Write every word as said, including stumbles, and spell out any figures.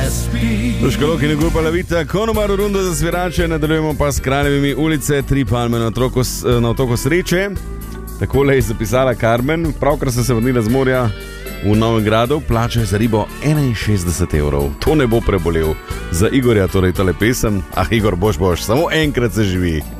Školoki ne gupa lavita, konomar rundo za svirače, nadaljujemo pa s kraljevimi ulice, tri palme na, otroko, na otoku sreče. Takole je zapisala Carmen, pravkar sem se vrnila z morja v Novem Gradu, plačajo za ribo enainšestdeset evrov. To ne bo prebolel. Za Igorja torej tale pesem, ah Igor, boš boš, samo enkrat se živi.